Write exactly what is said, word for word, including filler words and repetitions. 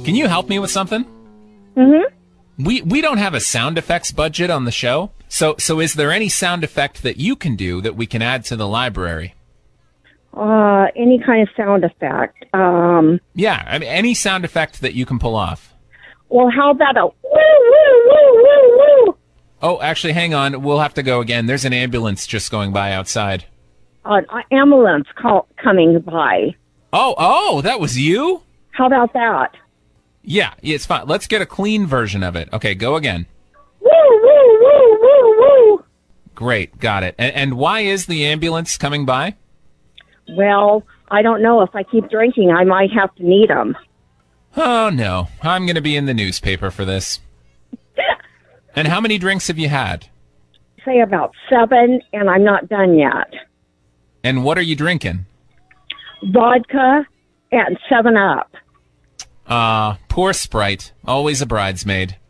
Can you help me with something? Mm-hmm. We we don't have a sound effects budget on the show, so so is there any sound effect that you can do that we can add to the library? Uh, any kind of sound effect. Um, Yeah, I mean, any sound effect that you can pull off. well, how about a woo, woo, woo, woo, woo? Oh, actually, hang on. We'll have to go again. There's an ambulance just going by outside. An ambulance call, coming by. Oh, oh, that was you? How about that? Yeah, it's fine. Let's get a clean version of it. Okay, go again. Woo, woo, woo, woo, woo. Great, got it. And, and why is the ambulance coming by? Well, I don't know. If I keep drinking, I might have to need them. Oh, no. I'm going to be in the newspaper for this. And how many drinks have you had? Say about seven, and I'm not done yet. And what are you drinking? Vodka and seven up. Ah, uh, poor Sprite. Always a bridesmaid.